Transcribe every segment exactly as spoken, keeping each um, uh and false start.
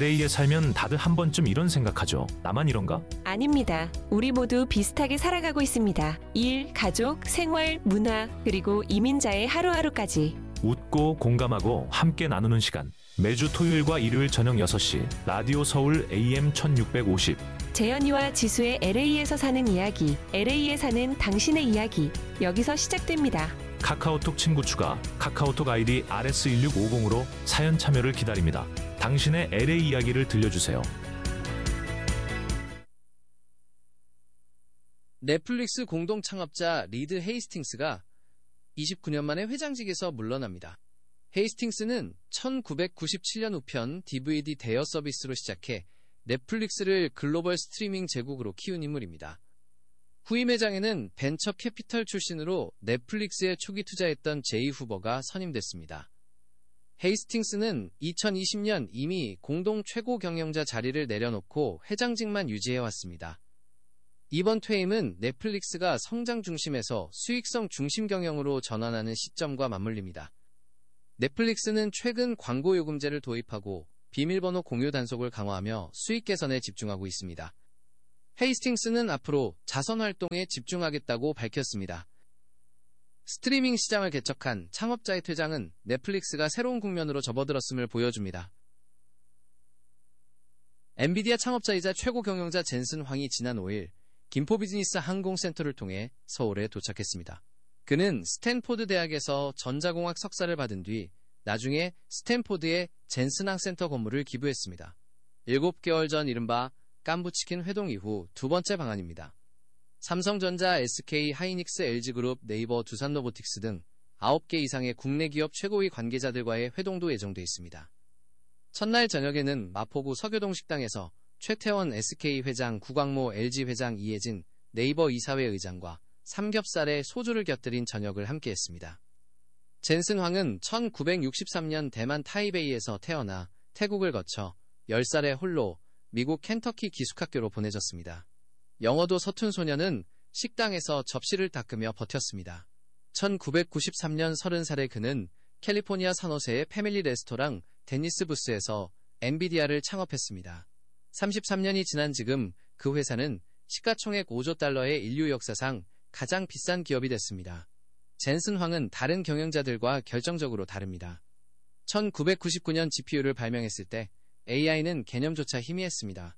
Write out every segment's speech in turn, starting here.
엘에이에 살면 다들 한 번쯤 이런 생각하죠. 나만 이런가? 아닙니다. 우리 모두 비슷하게 살아가고 있습니다. 일, 가족, 생활, 문화, 그리고 이민자의 하루하루까지. 웃고 공감하고 함께 나누는 시간. 매주 토요일과 일요일 저녁 여섯 시 라디오 서울 에이엠 천육백오십. 재현이와 지수의 엘에이에서 사는 이야기, 엘에이에 사는 당신의 이야기, 여기서 시작됩니다. 카카오톡 친구 추가, 카카오톡 아이디 알에스 일육오공으로 사연 참여를 기다립니다. 당신의 엘에이 이야기를 들려주세요. 넷플릭스 공동 창업자 리드 헤이스팅스가 이십구 년 만에 회장직에서 물러납니다. 헤이스팅스는 천구백구십칠 년 우편 디브이디 대여 서비스로 시작해 넷플릭스를 글로벌 스트리밍 제국으로 키운 인물입니다. 후임 회장에는 벤처 캐피털 출신으로 넷플릭스에 초기 투자했던 제이 후버가 선임됐습니다. 헤이스팅스는 이천이십 년 이미 공동 최고 경영자 자리를 내려놓고 회장직만 유지해왔습니다. 이번 퇴임은 넷플릭스가 성장 중심에서 수익성 중심 경영으로 전환하는 시점과 맞물립니다. 넷플릭스는 최근 광고 요금제를 도입하고 비밀번호 공유 단속을 강화하며 수익 개선에 집중하고 있습니다. 헤이스팅스는 앞으로 자선 활동에 집중하겠다고 밝혔습니다. 스트리밍 시장을 개척한 창업자의 퇴장은 넷플릭스가 새로운 국면으로 접어들었음을 보여줍니다. 엔비디아 창업자이자 최고 경영자 젠슨 황이 지난 오 일 김포비즈니스 항공센터를 통해 서울에 도착했습니다. 그는 스탠포드 대학에서 전자공학 석사를 받은 뒤 나중에 스탠포드의 젠슨 항센터 건물을 기부했습니다. 일곱 개월 전 이른바 깐부치킨 회동 이후 두 번째 방안입니다. 삼성전자, 에스케이, 하이닉스, 엘지그룹, 네이버, 두산로보틱스 등 아홉 개 이상의 국내 기업 최고위 관계자들과의 회동도 예정돼 있습니다. 첫날 저녁에는 마포구 서교동 식당에서 최태원 에스케이 회장, 구광모 엘지 회장, 이혜진 네이버 이사회 의장과 삼겹살에 소주를 곁들인 저녁을 함께했습니다. 젠슨 황은 천구백육십삼 년 대만 타이베이에서 태어나 태국을 거쳐 열 살에 홀로 미국 켄터키 기숙학교로 보내졌습니다. 영어도 서툰 소녀는 식당에서 접시를 닦으며 버텼습니다. 천구백구십삼 년 서른 살의 그는 캘리포니아 산호세의 패밀리 레스토랑 데니스 부스에서 엔비디아를 창업했습니다. 삼십삼 년이 지난 지금 그 회사는 시가총액 오조 달러의 인류 역사상 가장 비싼 기업이 됐습니다. 젠슨 황은 다른 경영자들과 결정적으로 다릅니다. 천구백구십구 년 지피유를 발명했을 때 에이아이는 개념조차 희미했습니다.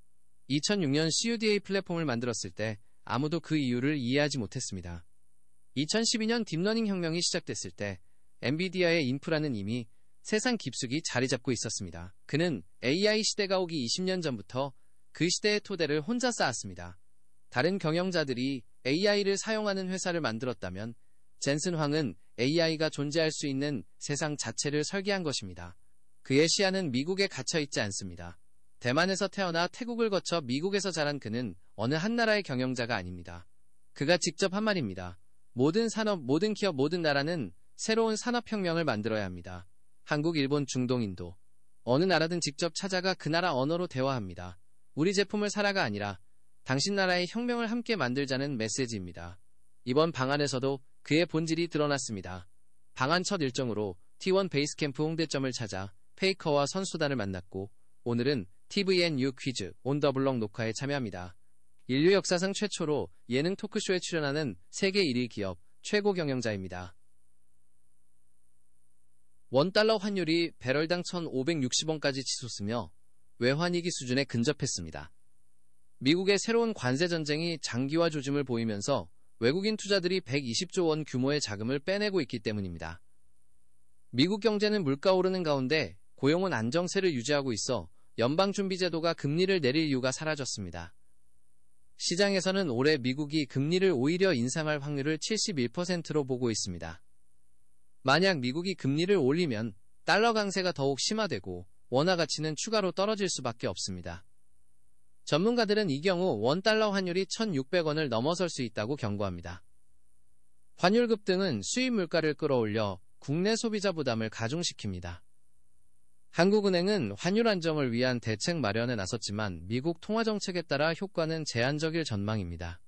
이천육 년 씨유디에이 플랫폼을 만들었을 때 아무도 그 이유를 이해하지 못했습니다. 이천십이 년 딥러닝 혁명이 시작됐을 때 엔비디아의 인프라는 이미 세상 깊숙이 자리 잡고 있었습니다. 그는 에이아이 시대가 오기 이십 년 전부터 그 시대의 토대를 혼자 쌓았습니다. 다른 경영자들이 에이아이를 사용하는 회사를 만들었다면 젠슨 황은 에이아이가 존재할 수 있는 세상 자체를 설계한 것입니다. 그의 시야는 미국에 갇혀있지 않습니다. 대만에서 태어나 태국을 거쳐 미국에서 자란 그는 어느 한 나라의 경영자가 아닙니다. 그가 직접 한 말입니다. 모든 산업, 모든 기업, 모든 나라는 새로운 산업혁명을 만들어야 합니다. 한국, 일본, 중동, 인도. 어느 나라든 직접 찾아가 그 나라 언어로 대화합니다. 우리 제품을 사라가 아니라 당신 나라의 혁명을 함께 만들자는 메시지입니다. 이번 방안에서도 그의 본질이 드러났습니다. 방안 첫 일정으로 티 원 베이스캠프 홍대점을 찾아 페이커와 선수단을 만났고 오늘은 티브이엔-U 퀴즈 온 더 블럭 녹화에 참여합니다. 인류 역사상 최초로 예능 토크쇼에 출연하는 세계 일 위 기업 최고 경영자입니다. 원달러 환율이 배럴당 천오백육십 원까지 치솟으며 외환위기 수준에 근접했습니다. 미국의 새로운 관세 전쟁이 장기화 조짐을 보이면서 외국인 투자들이 백이십조 원 규모의 자금을 빼내고 있기 때문입니다. 미국 경제는 물가 오르는 가운데 고용은 안정세를 유지하고 있어 연방준비제도가 금리를 내릴 이유가 사라졌습니다. 시장에서는 올해 미국이 금리를 오히려 인상할 확률을 칠십일 퍼센트로 보고 있습니다. 만약 미국이 금리를 올리면 달러 강세가 더욱 심화되고 원화 가치는 추가로 떨어질 수밖에 없습니다. 전문가들은 이 경우 원달러 환율이 천육백 원을 넘어설 수 있다고 경고합니다. 환율 급등은 수입 물가를 끌어올려 국내 소비자 부담을 가중시킵니다. 한국은행은 환율 안정을 위한 대책 마련에 나섰지만 미국 통화정책에 따라 효과는 제한적일 전망입니다.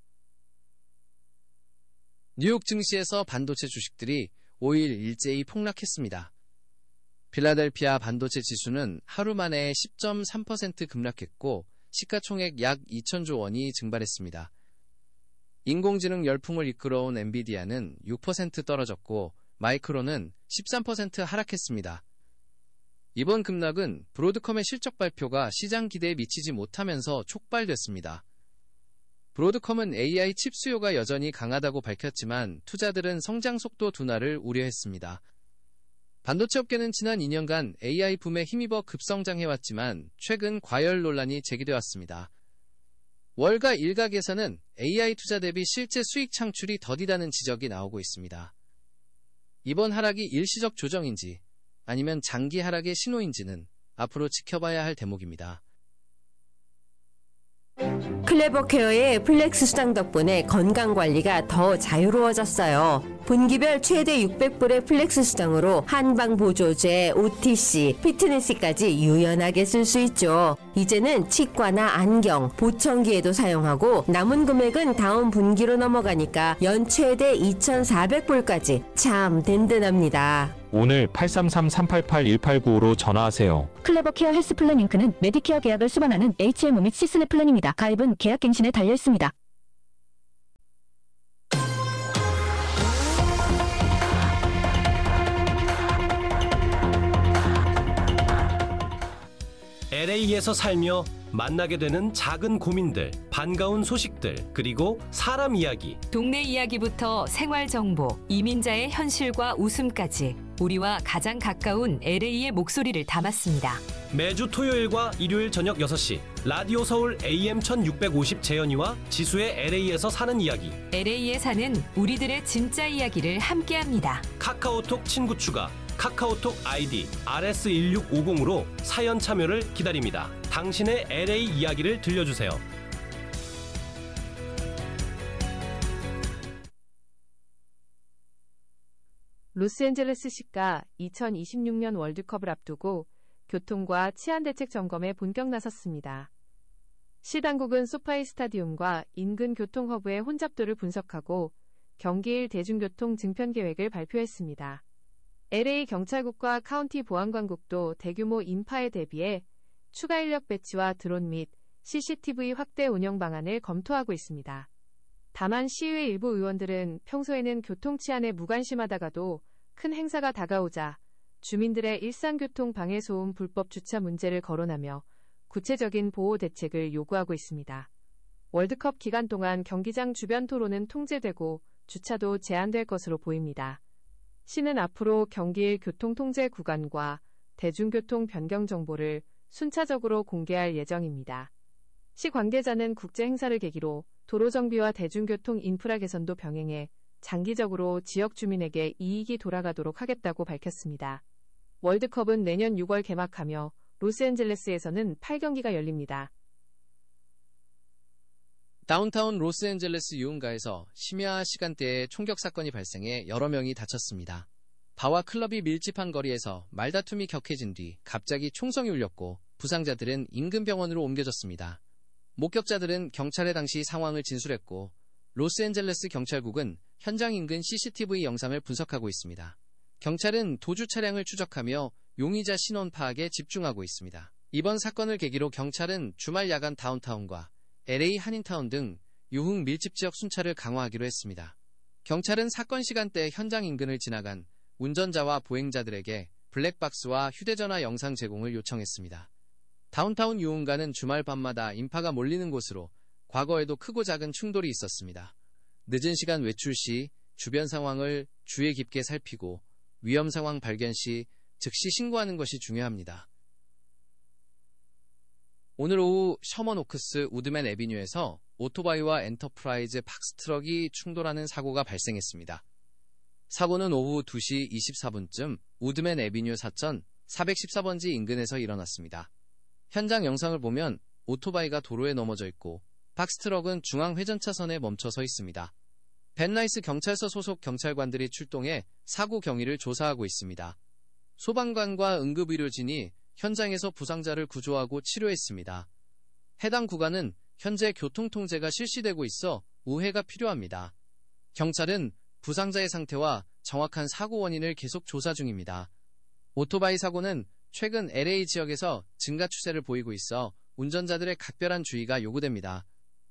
뉴욕 증시에서 반도체 주식들이 오 일 일제히 폭락했습니다. 필라델피아 반도체 지수는 하루 만에 십 점 삼 퍼센트 급락했고 시가총액 약 이천조 원이 증발했습니다. 인공지능 열풍을 이끌어온 엔비디아는 육 퍼센트 떨어졌고 마이크론은 십삼 퍼센트 하락했습니다. 이번 급락은 브로드컴의 실적 발표가 시장 기대에 미치지 못하면서 촉발됐습니다. 브로드컴은 에이아이 칩 수요가 여전히 강하다고 밝혔지만 투자들은 성장 속도 둔화를 우려했습니다. 반도체 업계는 지난 이 년간 에이아이 붐에 힘입어 급성장해왔지만 최근 과열 논란이 제기되어 왔습니다. 월가 일각에서는 에이아이 투자 대비 실제 수익 창출이 더디다는 지적이 나오고 있습니다. 이번 하락이 일시적 조정인지 아니면 장기 하락의 신호인지는 앞으로 지켜봐야 할 대목입니다. 클레버케어의 플렉스 수당 덕분에 건강관리가 더 자유로워졌어요. 분기별 최대 육백 불의 플렉스 수당으로 한방보조제, 오티씨, 피트니스까지 유연하게 쓸 수 있죠. 이제는 치과나 안경, 보청기에도 사용하고 남은 금액은 다음 분기로 넘어가니까 연 최대 이천사백 불까지 참 든든합니다. 오늘 팔삼삼 삼팔팔 일팔구오로 전화하세요. 클레버케어 헬스플랜 잉크는 메디케어 계약을 수반하는 에이치엠오 및 시스넷 플랜입니다. 가입은 계약갱신에 달려 있습니다. 엘에이에서 살며 만나게 되는 작은 고민들, 반가운 소식들, 그리고 사람 이야기. 동네 이야기부터 생활 정보, 이민자의 현실과 웃음까지 우리와 가장 가까운 엘에이의 목소리를 담았습니다. 매주 토요일과 일요일 저녁 여섯 시 라디오 서울 에이엠 천육백오십 재현이와 지수의 엘에이에서 사는 이야기. 엘에이에 사는 우리들의 진짜 이야기를 함께합니다. 카카오톡 친구 추가, 카카오톡 아이디 알에스 일육오공으로 사연 참여를 기다립니다. 당신의 엘에이 이야기를 들려주세요. 로스앤젤레스 시가 이천이십육 년 월드컵을 앞두고 교통과 치안대책 점검에 본격 나섰습니다. 시 당국은 소파이 스타디움과 인근 교통허브의 혼잡도를 분석하고 경기일 대중교통 증편 계획을 발표했습니다. 엘에이 경찰국과 카운티 보안관국도 대규모 인파에 대비해 추가 인력 배치와 드론 및 씨씨티비 확대 운영 방안을 검토하고 있습니다. 다만 시의회 일부 의원들은 평소에는 교통 치안에 무관심하다가도 큰 행사가 다가오자 주민들의 일상교통 방해 소음 불법 주차 문제를 거론하며 구체적인 보호 대책을 요구하고 있습니다. 월드컵 기간 동안 경기장 주변 도로는 통제되고 주차도 제한될 것으로 보입니다. 시는 앞으로 경기일 교통통제 구간과 대중교통 변경 정보를 순차적으로 공개할 예정입니다. 시 관계자는 국제 행사를 계기로 도로 정비와 대중교통 인프라 개선도 병행해 장기적으로 지역 주민에게 이익이 돌아가도록 하겠다고 밝혔습니다. 월드컵은 내년 유월 개막하며 로스앤젤레스에서는 팔 경기가 열립니다. 다운타운 로스앤젤레스 유흥가에서 심야 시간대에 총격 사건이 발생해 여러 명이 다쳤습니다. 바와 클럽이 밀집한 거리에서 말다툼이 격해진 뒤 갑자기 총성이 울렸고 부상자들은 인근 병원으로 옮겨졌습니다. 목격자들은 경찰에 당시 상황을 진술했고 로스앤젤레스 경찰국은 현장 인근 씨씨티비 영상을 분석하고 있습니다. 경찰은 도주 차량을 추적하며 용의자 신원 파악에 집중하고 있습니다. 이번 사건을 계기로 경찰은 주말 야간 다운타운과 엘에이 한인타운 등 유흥 밀집 지역 순찰을 강화하기로 했습니다. 경찰은 사건 시간대 현장 인근을 지나간 운전자와 보행자들에게 블랙박스와 휴대전화 영상 제공을 요청했습니다. 다운타운 유흥가는 주말 밤마다 인파가 몰리는 곳으로 과거에도 크고 작은 충돌이 있었습니다. 늦은 시간 외출 시 주변 상황을 주의 깊게 살피고 위험 상황 발견 시 즉시 신고하는 것이 중요합니다. 오늘 오후 셔먼 오크스 우드맨 애비뉴에서 오토바이와 엔터프라이즈 박스트럭이 충돌하는 사고가 발생했습니다. 사고는 오후 두 시 이십사 분쯤 우드맨 애비뉴 사천 사백십사 번지 인근에서 일어났습니다. 현장 영상을 보면 오토바이가 도로에 넘어져 있고 박스트럭은 중앙 회전차선에 멈춰서 있습니다. 벤라이스 경찰서 소속 경찰관들이 출동해 사고 경위를 조사하고 있습니다. 소방관과 응급의료진이 현장에서 부상자를 구조하고 치료했습니다. 해당 구간은 현재 교통통제가 실시되고 있어 우회가 필요합니다. 경찰은 부상자의 상태와 정확한 사고 원인을 계속 조사 중입니다. 오토바이 사고는 최근 엘에이 지역에서 증가 추세를 보이고 있어 운전자들의 각별한 주의가 요구됩니다.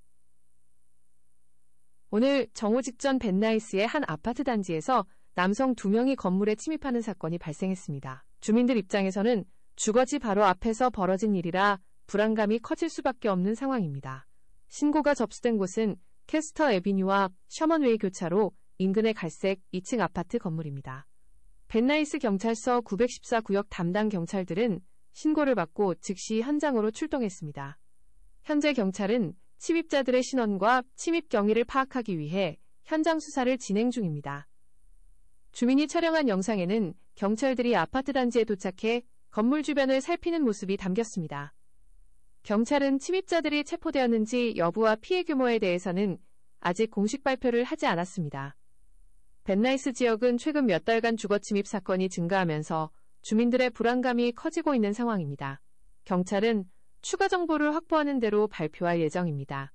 오늘 정오 직전 벤나이스의 한 아파트 단지에서 남성 두 명이 건물에 침입하는 사건이 발생했습니다. 주민들 입장에서는 주거지 바로 앞에서 벌어진 일이라 불안감이 커질 수밖에 없는 상황입니다. 신고가 접수된 곳은 캐스터 애비뉴와 셔먼웨이 교차로 인근의 갈색 이 층 아파트 건물입니다. 벤나이스 경찰서 구백십사 구역 담당 경찰들은 신고를 받고 즉시 현장으로 출동했습니다. 현재 경찰은 침입자들의 신원과 침입 경위를 파악하기 위해 현장 수사를 진행 중입니다. 주민이 촬영한 영상에는 경찰들이 아파트 단지에 도착해 건물 주변을 살피는 모습이 담겼습니다. 경찰은 침입자들이 체포되었는지 여부와 피해 규모에 대해서는 아직 공식 발표를 하지 않았습니다. 벤나이스 지역은 최근 몇 달간 주거 침입 사건이 증가하면서 주민들의 불안감이 커지고 있는 상황입니다. 경찰은 추가 정보를 확보하는 대로 발표할 예정입니다.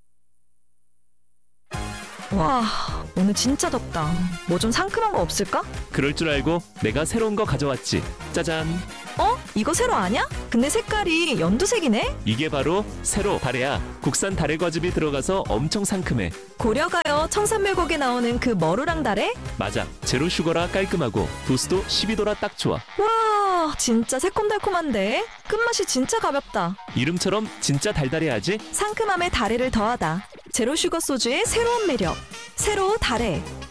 와, 오늘 진짜 덥다. 뭐 좀 상큼한 거 없을까? 그럴 줄 알고 내가 새로운 거 가져왔지. 짜잔. 어? 이거 세로 아냐? 근데 색깔이 연두색이네? 이게 바로 세로 다래야. 국산 다래 과즙이 들어가서 엄청 상큼해. 고려가요 청산물곡에 나오는 그 머루랑 다래? 맞아. 제로 슈거라 깔끔하고 도수도 십이 도라 딱 좋아. 와, 진짜 새콤달콤한데? 끝맛이 진짜 가볍다. 이름처럼 진짜 달달해야지. 상큼함에 다래를 더하다. 제로 슈거 소주의 새로운 매력. 새로 다래.